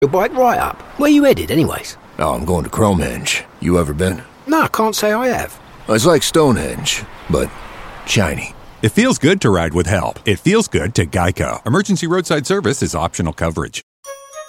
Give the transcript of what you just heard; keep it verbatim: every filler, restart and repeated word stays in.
your bike right up. Where you headed, anyways? Oh, I'm going to Cromehenge. You ever been? No, I can't say I have. It's like Stonehenge, but shiny. It feels good to ride with help. It feels good to Geico. Emergency roadside service is optional coverage.